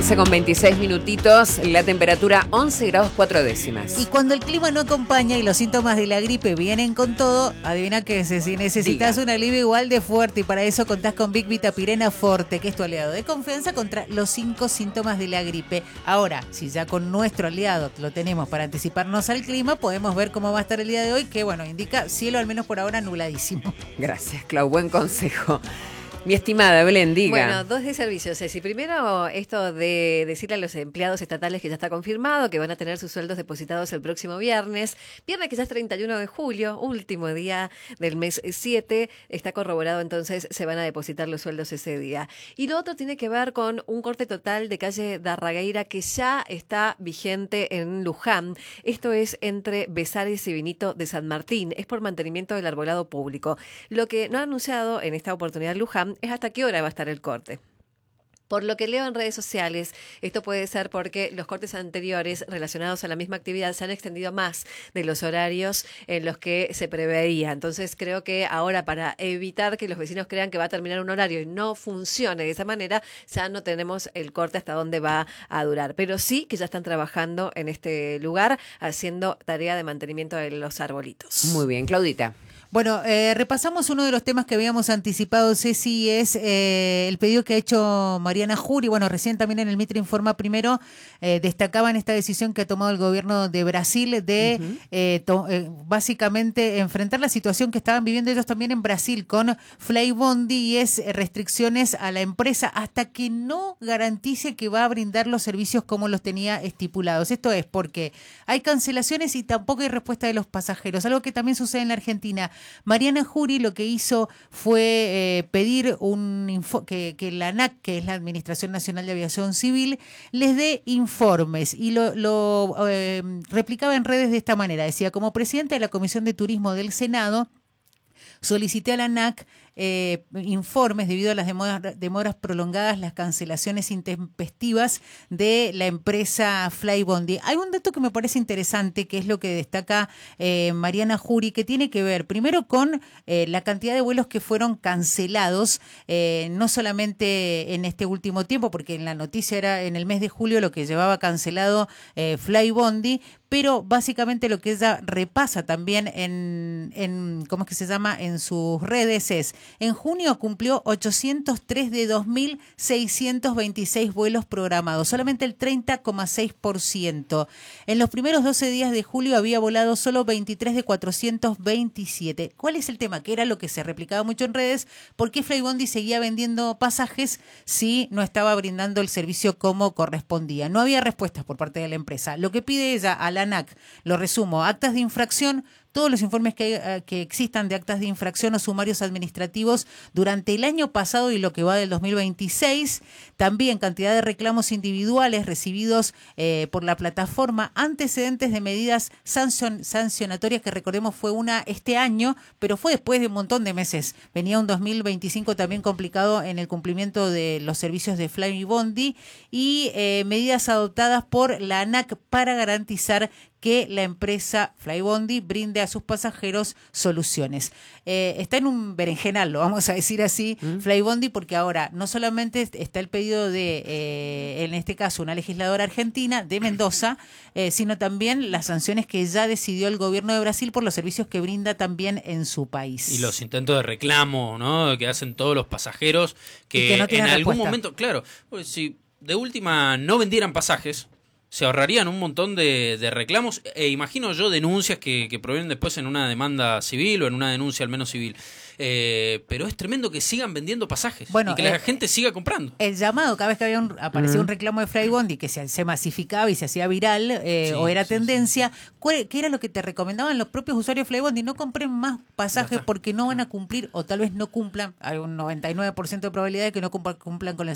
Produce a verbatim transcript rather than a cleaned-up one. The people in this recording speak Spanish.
once con veintiséis minutitos, la temperatura once grados cuatro décimas. Y cuando el clima no acompaña y los síntomas de la gripe vienen con todo, adivina qué es, si necesitas Diga. un alivio igual de fuerte, y para eso contás con Big Vitapirena Forte, que es tu aliado de confianza contra los cinco síntomas de la gripe. Ahora, si ya con nuestro aliado lo tenemos para anticiparnos al clima, podemos ver cómo va a estar el día de hoy, que bueno, indica cielo al menos por ahora nubladísimo. Gracias, Clau, buen consejo. Mi estimada Belén, diga. Bueno, dos de servicios, Ceci. Primero, esto de decirle a los empleados estatales que ya está confirmado, que van a tener sus sueldos depositados el próximo viernes. Viernes que ya es treinta y uno de julio, último día del mes siete. Está corroborado, entonces se van a depositar los sueldos ese día. Y lo otro tiene que ver con un corte total de calle Darragueira que ya está vigente en Luján. Esto es entre Besares y Benito de San Martín. Es por mantenimiento del arbolado público. Lo que no ha anunciado en esta oportunidad Luján es hasta qué hora va a estar el corte. Por lo que leo en redes sociales, esto puede ser porque los cortes anteriores relacionados a la misma actividad se han extendido más de los horarios en los que se preveía. Entonces creo que ahora, para evitar que los vecinos crean que va a terminar un horario y no funcione de esa manera, ya no tenemos el corte hasta dónde va a durar. Pero sí que ya están trabajando en este lugar haciendo tarea de mantenimiento de los arbolitos. Muy bien, Claudita. Bueno, eh, repasamos uno de los temas que habíamos anticipado, Ceci, es eh, el pedido que ha hecho Mariana Jury. Bueno, recién también en el Mitre Informa primero eh, destacaban esta decisión que ha tomado el gobierno de Brasil de uh-huh. eh, to, eh, básicamente enfrentar la situación que estaban viviendo ellos también en Brasil con Flybondi, y es eh, restricciones a la empresa hasta que no garantice que va a brindar los servicios como los tenía estipulados. Esto es porque hay cancelaciones y tampoco hay respuesta de los pasajeros, algo que también sucede en la Argentina. Mariana Jury lo que hizo fue eh, pedir un info- que, que la ANAC, que es la Administración Nacional de Aviación Civil, les dé informes, y lo, lo eh, replicaba en redes de esta manera. Decía: como presidenta de la Comisión de Turismo del Senado, solicité a la ANAC eh, informes debido a las demoras, demoras prolongadas, las cancelaciones intempestivas de la empresa Flybondi. Hay un dato que me parece interesante, que es lo que destaca eh, Mariana Jury, que tiene que ver primero con eh, la cantidad de vuelos que fueron cancelados, eh, no solamente en este último tiempo, porque en la noticia era en el mes de julio lo que llevaba cancelado eh, Flybondi, pero básicamente lo que ella repasa también en, en ¿cómo es que se llama?, en sus redes es: en junio cumplió ochocientos tres de dos mil seiscientos veintiséis vuelos programados, solamente el treinta coma seis por ciento. En los primeros doce días de julio había volado solo veintitrés de cuatrocientos veintisiete. ¿Cuál es el tema? Que era lo que se replicaba mucho en redes: ¿por qué Flybondi seguía vendiendo pasajes si no estaba brindando el servicio como correspondía? No había respuestas por parte de la empresa. Lo que pide ella a la ANAC, lo resumo: actas de infracción, todos los informes que, que existan de actas de infracción o sumarios administrativos durante el año pasado y lo que va del dos mil veintiséis, también cantidad de reclamos individuales recibidos eh, por la plataforma, antecedentes de medidas sancion, sancionatorias, que recordemos fue una este año, pero fue después de un montón de meses. Venía un dos mil veinticinco también complicado en el cumplimiento de los servicios de Flybondi, y eh, medidas adoptadas por la ANAC para garantizar que la empresa Flybondi brinde a sus pasajeros soluciones. Eh, está en un berenjenal, lo vamos a decir así, ¿Mm? Flybondi, porque ahora no solamente está el pedido de, eh, en este caso, una legisladora argentina de Mendoza, eh, sino también las sanciones que ya decidió el gobierno de Brasil por los servicios que brinda también en su país. Y los intentos de reclamo, ¿no?, que hacen todos los pasajeros, que, que no en algún respuesta. momento, claro, pues si de última no vendieran pasajes, se ahorrarían un montón de, de reclamos e imagino yo denuncias que, que provienen después en una demanda civil o en una denuncia al menos civil. Eh, pero es tremendo que sigan vendiendo pasajes, bueno, y que eh, la gente siga comprando. El llamado, cada vez que había un, aparecía uh-huh. un reclamo de Flybondi que se, se masificaba y se hacía viral eh, sí, o era sí, tendencia, sí. ¿qué era lo que te recomendaban los propios usuarios de Flybondi? No compren más pasajes porque no van a cumplir, o tal vez no cumplan, hay un noventa y nueve por ciento de probabilidad de que no cumplan con el